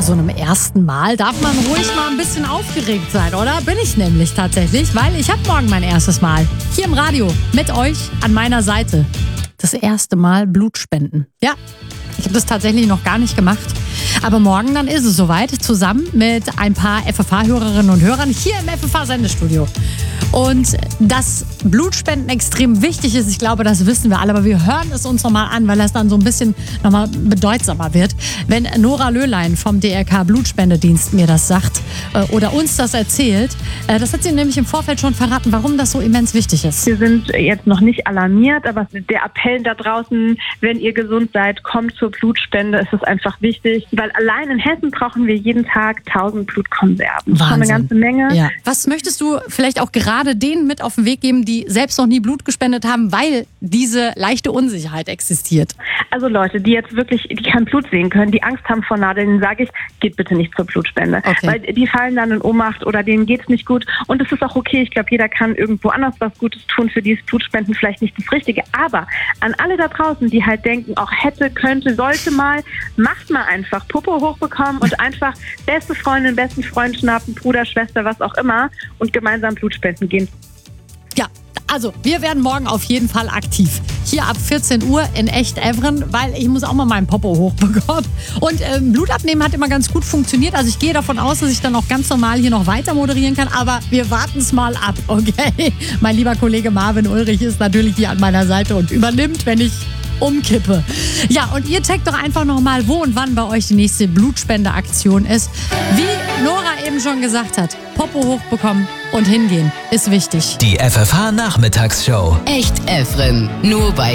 so einem ersten Mal darf man ruhig mal ein bisschen aufgeregt sein, oder? Bin ich nämlich tatsächlich, weil ich habe morgen mein erstes Mal hier im Radio mit euch an meiner Seite. Das erste Mal Blut spenden. Ja, ich habe das tatsächlich noch gar nicht gemacht. Aber morgen dann ist es soweit, zusammen mit ein paar FFH-Hörerinnen und Hörern hier im FFH-Sendestudio. Und dass Blutspenden extrem wichtig ist, ich glaube, das wissen wir alle, aber wir hören es uns nochmal an, weil das dann so ein bisschen nochmal bedeutsamer wird. Wenn Nora Löhlein vom DRK Blutspendedienst mir das sagt oder uns das erzählt, das hat sie nämlich im Vorfeld schon verraten, warum das so immens wichtig ist. Wir sind jetzt noch nicht alarmiert, aber der Appell da draußen, wenn ihr gesund seid, kommt zur Blutspende, ist es einfach wichtig, weil allein in Hessen brauchen wir jeden Tag 1000 Blutkonserven. Das ist schon eine ganze Menge. Ja. Was möchtest du vielleicht auch gerade denen mit auf den Weg geben, die selbst noch nie Blut gespendet haben, weil diese leichte Unsicherheit existiert? Also Leute, die jetzt wirklich, die kein Blut sehen können, die Angst haben vor Nadeln, sage ich, geht bitte nicht zur Blutspende. Okay. Weil die fallen dann in Ohnmacht oder denen geht's nicht gut. Und es ist auch okay, ich glaube, jeder kann irgendwo anders was Gutes tun, für die ist Blutspenden vielleicht nicht das Richtige. Aber an alle da draußen, die halt denken, auch hätte, könnte, sollte mal, macht mal einfach Popo hochbekommen und einfach beste Freundin, besten Freund schnappen, Bruder, Schwester, was auch immer und gemeinsam Blutspenden gehen. Ja, also wir werden morgen auf jeden Fall aktiv. Hier ab 14 Uhr in Echt-Evren, weil ich muss auch mal meinen Popo hochbekommen. Und Blut abnehmen hat immer ganz gut funktioniert. Also ich gehe davon aus, dass ich dann auch ganz normal hier noch weiter moderieren kann. Aber wir warten es mal ab, okay? Mein lieber Kollege Marvin Ulrich ist natürlich hier an meiner Seite und übernimmt, wenn ich umkippe. Ja, und ihr checkt doch einfach nochmal, wo und wann bei euch die nächste Blutspendeaktion ist. Wie Nora eben schon gesagt hat, Popo hochbekommen und hingehen ist wichtig. Die FFH Nachmittagsshow. Echt Evren, nur bei